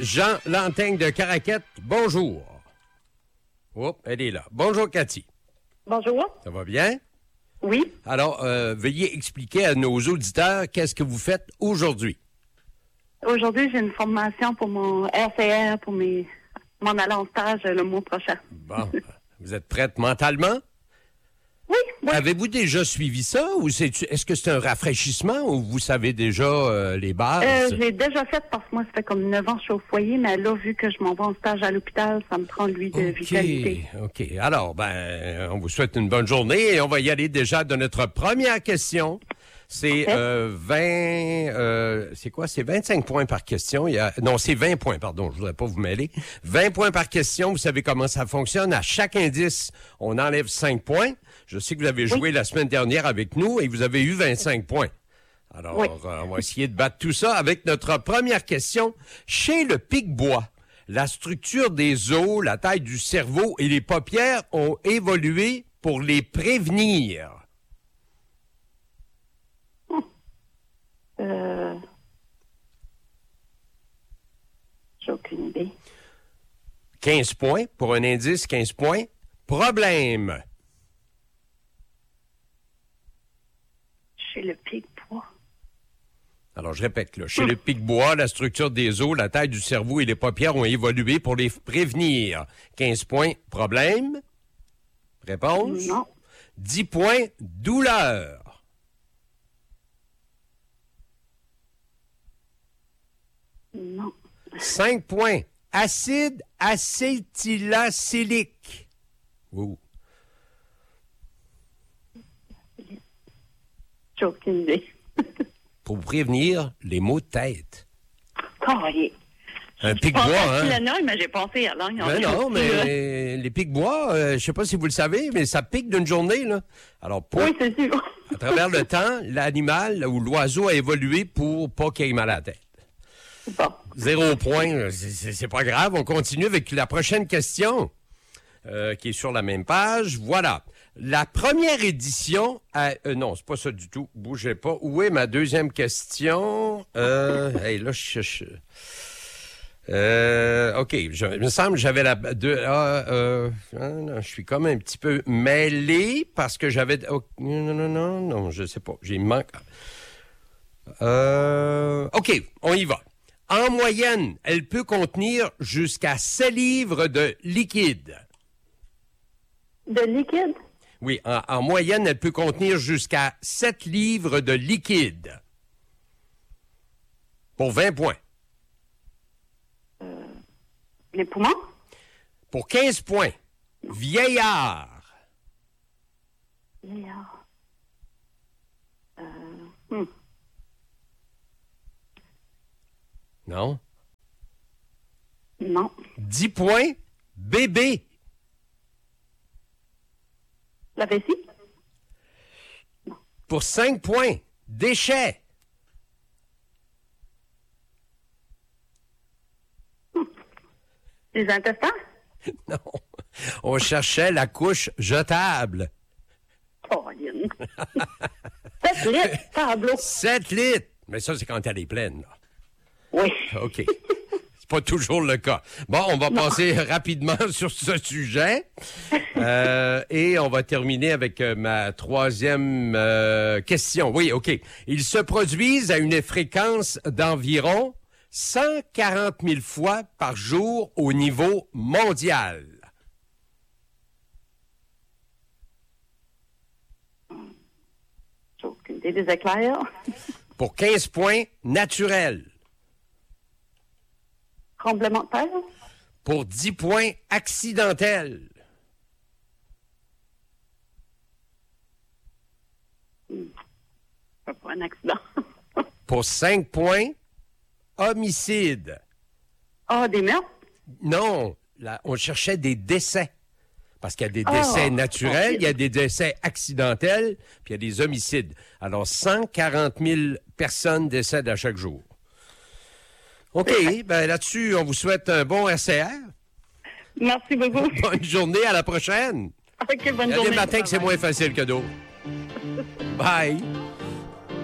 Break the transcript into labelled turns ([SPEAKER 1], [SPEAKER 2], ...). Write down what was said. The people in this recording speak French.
[SPEAKER 1] Jean Lantaigne de Caraquette. Bonjour. Oh, elle est là. Bonjour, Cathy.
[SPEAKER 2] Bonjour.
[SPEAKER 1] Ça va bien?
[SPEAKER 2] Oui.
[SPEAKER 1] Alors, veuillez expliquer à nos auditeurs qu'est-ce que vous faites aujourd'hui.
[SPEAKER 2] Aujourd'hui, j'ai une formation pour mon RCR, pour m'en aller en stage le mois prochain.
[SPEAKER 1] Bon, vous êtes prête mentalement?
[SPEAKER 2] Oui, oui.
[SPEAKER 1] Avez-vous déjà suivi ça ou est-ce que c'est un rafraîchissement ou vous savez déjà les bases?
[SPEAKER 2] Je l'ai déjà fait parce que moi, ça fait comme 9 ans que je suis au foyer, mais là, vu que je m'en vais en stage à l'hôpital, ça me prend, lui, de vitalité.
[SPEAKER 1] OK. Alors, on vous souhaite une bonne journée et on va y aller déjà de notre première question. C'est 20... c'est quoi? C'est 25 points par question. Non, c'est 20 points, pardon. Je voudrais pas vous mêler. 20 points par question. Vous savez comment ça fonctionne. À chaque indice, on enlève 5 points. Je sais que vous avez joué la semaine dernière avec nous et vous avez eu 25 points. Alors, on va essayer de battre tout ça avec notre première question. Chez le pic-bois, la structure des os, la taille du cerveau et les paupières ont évolué pour les prévenir.
[SPEAKER 2] J'ai aucune idée.
[SPEAKER 1] 15 points. Pour un indice, 15 points. Problème.
[SPEAKER 2] Chez le pic-bois.
[SPEAKER 1] Alors, je répète, là. Chez le pic-bois, la structure des os, la taille du cerveau et les paupières ont évolué pour les prévenir. 15 points. Problème. Réponse?
[SPEAKER 2] Non.
[SPEAKER 1] 10 points. Douleur.
[SPEAKER 2] Non.
[SPEAKER 1] 5 points. Acide acétylacélique. Ouh.
[SPEAKER 2] J'ai aucune idée.
[SPEAKER 1] Pour prévenir les maux de tête.
[SPEAKER 2] Carré.
[SPEAKER 1] Un pic-bois, hein?
[SPEAKER 2] Le nom, mais j'ai pensé à langue.
[SPEAKER 1] Ben non, mais les pics-bois, je sais pas si vous le savez, mais ça pique d'une journée, là. Alors,
[SPEAKER 2] Oui, c'est sûr.
[SPEAKER 1] à travers le temps, l'animal ou l'oiseau a évolué pour pas qu'il ait mal à la tête.
[SPEAKER 2] Bon.
[SPEAKER 1] 0 point, c'est pas grave. On continue avec la prochaine question, qui est sur la même page. Voilà. La première édition... non, c'est pas ça du tout. Bougez pas. Où est ma deuxième question? Là, OK. Il me semble que j'avais je suis comme un petit peu mêlé parce que j'avais... Non, je sais pas. J'ai manque... OK, on y va. En moyenne, elle peut contenir jusqu'à 7 livres de liquide.
[SPEAKER 2] De liquide?
[SPEAKER 1] Oui, en moyenne, elle peut contenir jusqu'à 7 livres de liquide. Pour 20 points.
[SPEAKER 2] Les poumons?
[SPEAKER 1] Pour 15 points. Vieillard.
[SPEAKER 2] Vieillard.
[SPEAKER 1] Non.
[SPEAKER 2] Non.
[SPEAKER 1] 10 points. Bébé.
[SPEAKER 2] La vessie?
[SPEAKER 1] Pour 5 points. Déchets.
[SPEAKER 2] Les intestins?
[SPEAKER 1] Non. On cherchait la couche jetable.
[SPEAKER 2] Oh, 7 litres, tableau.
[SPEAKER 1] 7 litres. Mais ça, c'est quand elle est pleine, là.
[SPEAKER 2] Oui.
[SPEAKER 1] OK. C'est pas toujours le cas. Bon, on va passer rapidement sur ce sujet. Et on va terminer avec ma troisième question. Oui, OK. Ils se produisent à une fréquence d'environ 140 000 fois par jour au niveau mondial.
[SPEAKER 2] J'ai aucune idée. Des éclairs?
[SPEAKER 1] Pour 15 points, naturel.
[SPEAKER 2] Tremblement de terre?
[SPEAKER 1] Pour 10 points, accidentel.
[SPEAKER 2] Pas un accident.
[SPEAKER 1] Pour 5 points, homicide.
[SPEAKER 2] Ah, des meurtres?
[SPEAKER 1] Non, là, on cherchait des décès. Parce qu'il y a des décès naturels, il y a des décès accidentels, puis il y a des homicides. Alors, 140 000 personnes décèdent à chaque jour. OK, ben là-dessus, on vous souhaite un bon RCR.
[SPEAKER 2] Merci beaucoup.
[SPEAKER 1] Bonne journée, à la prochaine.
[SPEAKER 2] OK, bonne
[SPEAKER 1] Il y a
[SPEAKER 2] journée.
[SPEAKER 1] des matins que c'est moins facile que d'autres. Bye.